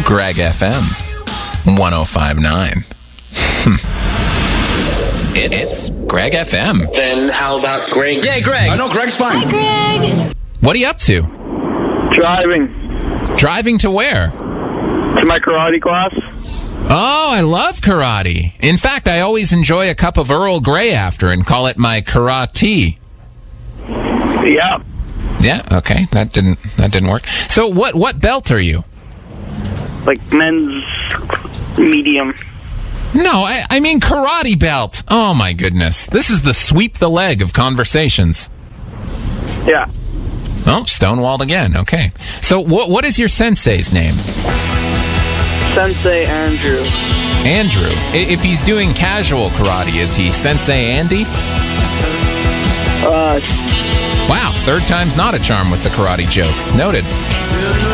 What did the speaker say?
Greg FM 1059. It's Greg FM. Then how about Greg? Yeah, Greg. I know Greg's fine. Hi, Greg. What are you up to? Driving Driving to where? to my karate class. Oh, I love karate. In fact, I always enjoy a cup of Earl Grey after and call it my karate. Yeah, Yeah, okay. That didn't work. So what belt are you? like men's medium. No, I mean karate belt. Oh my goodness. This is the sweep the leg of conversations. Yeah, Oh, stonewalled again. Okay. So what is your sensei's name? Sensei Andrew. Andrew. If he's doing casual karate, is he Sensei Andy? Uh, Wow, third time's not a charm with the karate jokes. Noted.